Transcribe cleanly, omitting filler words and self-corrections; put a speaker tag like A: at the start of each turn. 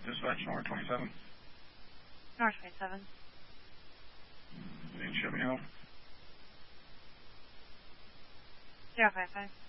A: Dispatch North 27.
B: North 27.
A: Need ship me out.
B: 055.